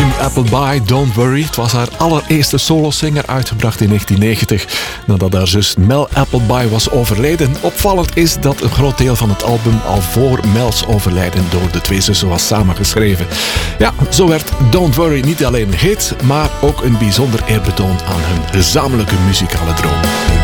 Kim Appleby, Don't Worry. Het was haar allereerste solosinger, uitgebracht in 1990, nadat haar zus Mel Appleby was overleden. Opvallend is dat een groot deel van het album al voor Mel's overlijden door de twee zussen was samengeschreven. Ja, zo werd Don't Worry niet alleen een hit, maar ook een bijzonder eerbetoon aan hun gezamenlijke muzikale droom.